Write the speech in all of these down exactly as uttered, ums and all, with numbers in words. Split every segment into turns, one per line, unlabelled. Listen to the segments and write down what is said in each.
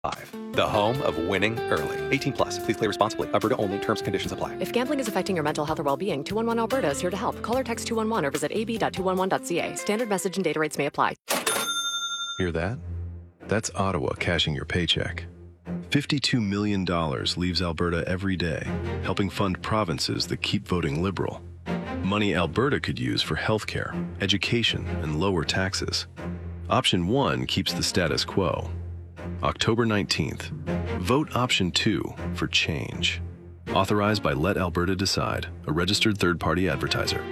Five. The home of winning early. eighteen plus. Please play responsibly. Alberta only. Terms and conditions apply.
If gambling is affecting your mental health or well-being, two one one Alberta is here to help. Call or text two one one or visit a b dot two one one dot c a. Standard message and data rates may apply.
Hear that? That's Ottawa cashing your paycheck. fifty-two million dollars leaves Alberta every day, helping fund provinces that keep voting Liberal. Money Alberta could use for healthcare, education, and lower taxes. Option one keeps the status quo. October nineteenth. Vote Option two for change. Authorized by Let Alberta Decide, a registered third-party advertiser.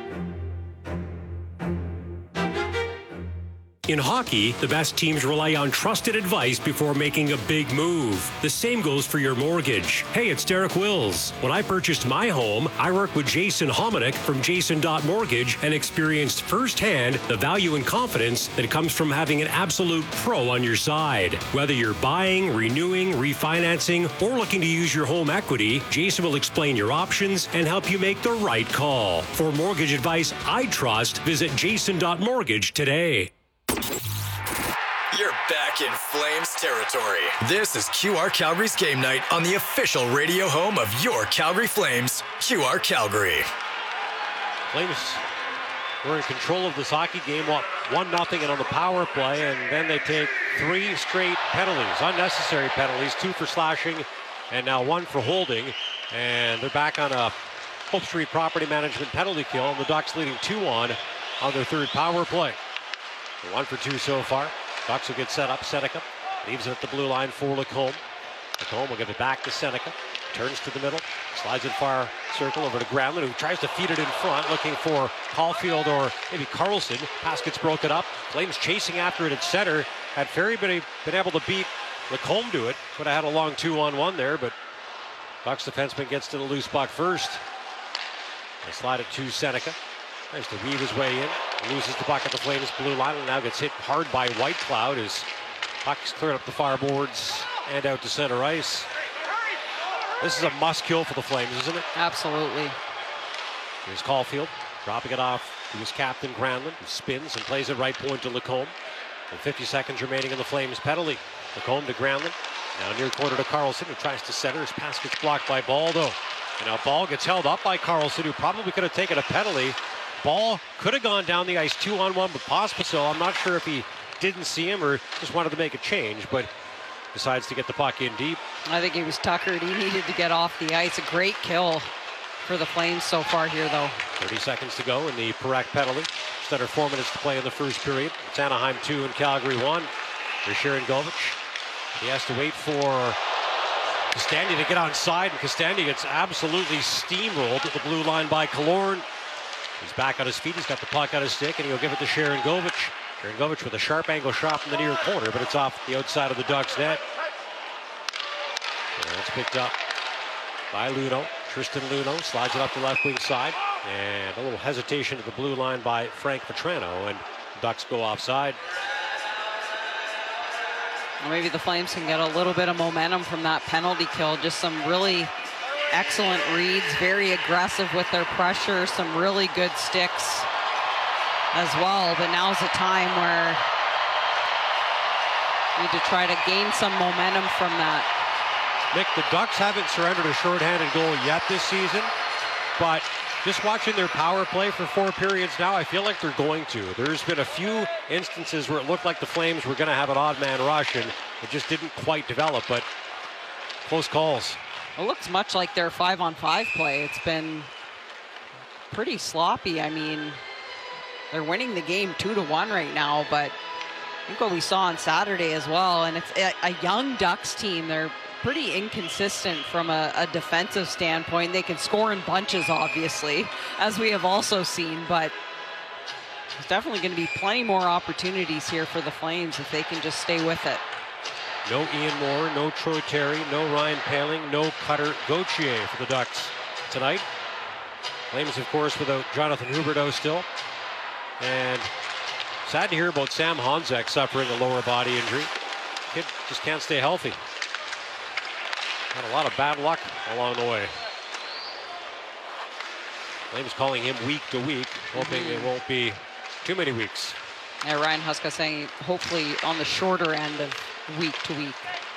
In hockey, the best teams rely on trusted advice before making a big move. The same goes for your mortgage. Hey, it's Derek Wills. When I purchased my home, I worked with Jason Hominick from Jason dot Mortgage and experienced firsthand the value and confidence that comes from having an absolute pro on your side. Whether you're buying, renewing, refinancing, or looking to use your home equity, Jason will explain your options and help you make the right call. For mortgage advice I trust, visit Jason dot Mortgage today.
You're back in Flames territory. This is Q R Calgary's game night on the official radio home of your Calgary Flames, Q R Calgary.
Flames were in control of this hockey game, one nothing and on the power play, and then they take three straight penalties, unnecessary penalties, two for slashing and now one for holding, and they're back on a Hope Street property management penalty kill, and the Ducks leading two one on their third power play. One for two so far. Ducks will get set up. Seneca leaves it at the blue line for Lacombe. Lacombe will give it back to Seneca. Turns to the middle. Slides in far circle over to Granlund, who tries to feed it in front, looking for Caulfield or maybe Carlson. Pass gets broken up. Flames chasing after it at center. Had Ferry been, been able to beat Lacombe to it, would have had a long two on one there, but Ducks defenseman gets to the loose puck first. They slide it to Seneca. Tries to weave his way in. Loses the puck at the Flames blue line and now gets hit hard by Whitecloud as puck's cleared up the far boards and out to center ice. This is a must kill for the Flames, isn't it?
Absolutely.
Here's Caulfield dropping it off to his captain Granlund, who spins and plays it right point to Lacombe. And fifty seconds remaining in the Flames penalty. Lacombe to Granlund. Now near corner to Carlson, who tries to center. His pass gets blocked by Baldo. And now Ball gets held up by Carlson, who probably could have taken a penalty. Ball could have gone down the ice two on one with Pospisil. I'm not sure if he didn't see him or just wanted to make a change, but decides to get the puck in deep.
I think he was tuckered. He needed to get off the ice. A great kill for the Flames so far here, though.
thirty seconds to go in the Parak penalty. Just under four minutes to play in the first period. It's Anaheim two and Calgary one. There's Sharon Govich. He has to wait for Costandy to get on side, and Costandy gets absolutely steamrolled at the blue line by Killorn. He's back on his feet. He's got the puck on his stick, and he'll give it to Sharon Govich. Sharon Govich with a sharp angle shot from the near corner, but it's off the outside of the Ducks net. And it's picked up by Luno. Tristan Luno slides it up the left wing side, and a little hesitation at the blue line by Frank Petrano, and the Ducks go offside.
Well, maybe the Flames can get a little bit of momentum from that penalty kill. Just some really excellent reads, very aggressive with their pressure, some really good sticks as well. But now's the time where we need to try to gain some momentum from that.
Nick, the Ducks haven't surrendered a shorthanded goal yet this season, but just watching their power play for four periods now, I feel like they're going to. There's been a few instances where it looked like the Flames were going to have an odd man rush, and it just didn't quite develop, but close calls.
It looks much like their five-on-five play. It's been pretty sloppy. I mean, they're winning the game two to one right now, but I think what we saw on Saturday as well, and it's a, a young Ducks team. They're pretty inconsistent from a, a defensive standpoint. They can score in bunches, obviously, as we have also seen, but there's definitely going to be plenty more opportunities here for the Flames if they can just stay with it.
No Ian Moore, no Troy Terry, no Ryan Paling, no Cutter Gauthier for the Ducks tonight. Flames, of course, without Jonathan Huberdeau still. And sad to hear about Sam Honzek suffering a lower body injury. Kid just can't stay healthy. Had a lot of bad luck along the way. Flames calling him week to week, hoping mm-hmm. it won't be too many weeks.
Yeah, Ryan Huska saying hopefully on the shorter end of week to week.